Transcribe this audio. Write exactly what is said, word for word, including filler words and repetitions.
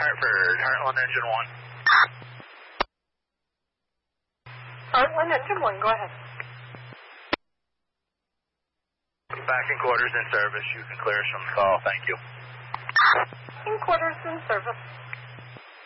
Hartford, Heartland Engine one. Heartland Engine one, go ahead. Back in quarters in service. You can clear us from the call. Thank you. In quarters in service.